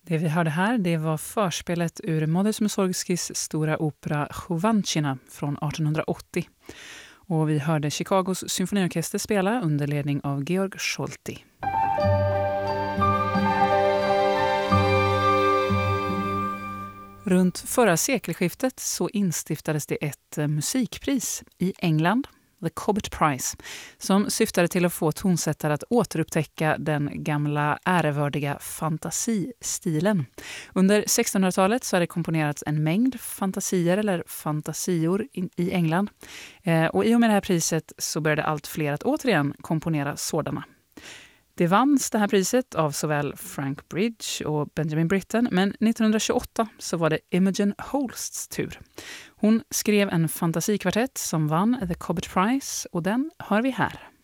Det vi hörde här, det var förspelet ur Modest Mussorgskis stora opera Chovanchina från 1880. Och vi hörde Chicagos symfoniorkester spela under ledning av Georg Scholti. Runt förra sekelskiftet så instiftades det ett musikpris i England, The Cobbett Prize, som syftade till att få tonsättare att återupptäcka den gamla ärevördiga fantasistilen. Under 1600-talet så hade det komponerats en mängd fantasier eller fantasior i England. Och i och med det här priset så började allt fler att återigen komponera sådana. Det vanns det här priset av såväl Frank Bridge och Benjamin Britten, men 1928 så var det Imogen Holsts tur. Hon skrev en fantasikvartett som vann The Cobbett Prize och den hör vi här.